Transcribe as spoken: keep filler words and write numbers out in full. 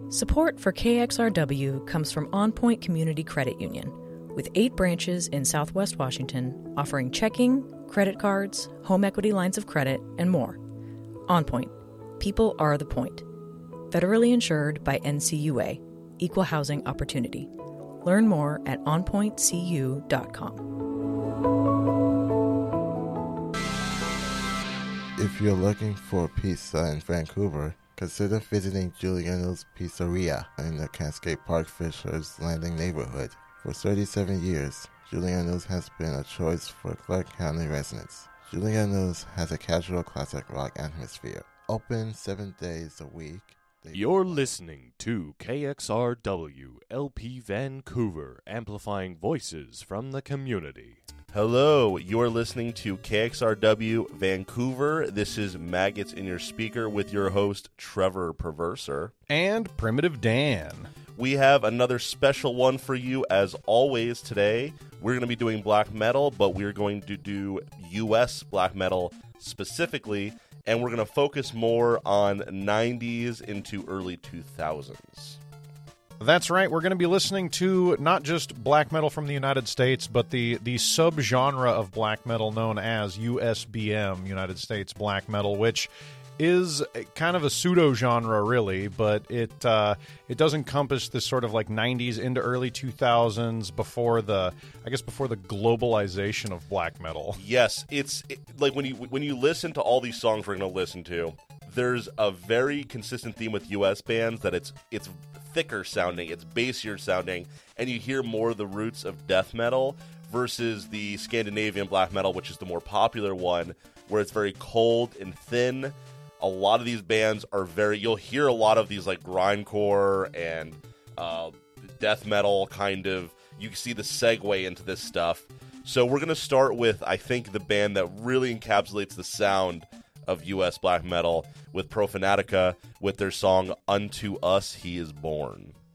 Support for K X R W comes from On Point Community Credit Union, with eight branches in Southwest Washington offering checking, credit cards, home equity lines of credit, and more. On Point. People are the point. Federally insured by N C U A. Equal Housing Opportunity. Learn more at on point c u dot com. If you're looking for pizza in Vancouver, consider visiting Giuliano's Pizzeria in the Cascade Park Fishers Landing neighborhood. For thirty-seven years, Giuliano's has been a choice for Clark County residents. Giuliano's has a casual classic rock atmosphere. Open seven days a week. You're listening to K X R W L P Vancouver, amplifying voices from the community. Hello, you're listening to K X R W Vancouver. This is Maggots in Your Speaker with your host, Trevor Perverser. And Primitive Dan. We have another special one for you as always today. We're going to be doing black metal, but we're going to do U S black metal specifically, and we're going to focus more on nineties into early two thousands. That's right. We're going to be listening to not just black metal from the United States, but the, the subgenre of black metal known as U S B M, United States Black Metal, which is kind of a pseudo-genre, really, but it uh, it does encompass this sort of like nineties into early two thousands before the, I guess, before the globalization of black metal. Yes, it's it, like when you when you listen to all these songs we're going to listen to, there's a very consistent theme with U S bands that it's it's thicker sounding, it's bassier sounding, and you hear more of the roots of death metal versus the Scandinavian black metal, which is the more popular one, where it's very cold and thin. A lot of these bands are very, you'll hear a lot of these like grindcore and uh, death metal kind of, you see the segue into this stuff. So we're going to start with, I think, the band that really encapsulates the sound of U S black metal with Profanatica with their song Unto Us He Is Born.